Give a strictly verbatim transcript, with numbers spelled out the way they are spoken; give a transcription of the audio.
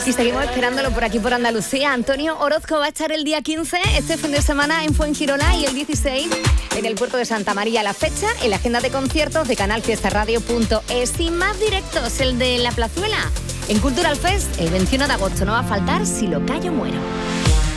Y seguimos esperándolo por aquí, por Andalucía. Antonio Orozco va a estar el día quince, este fin de semana, en Fuengirola, y el dieciséis en el puerto de Santa María. La fecha en la agenda de conciertos de canal fiesta radio punto es. Y más directos, el de La Plazuela en Cultural Fest el veintiuno de agosto. No va a faltar Si lo callo muero.